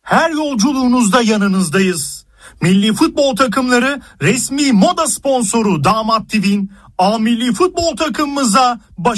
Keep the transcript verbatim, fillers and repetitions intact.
her yolculuğunuzda yanınızdayız. Milli futbol takımları resmi moda sponsoru Damat T V'nin A Milli Futbol takımımıza başarılar.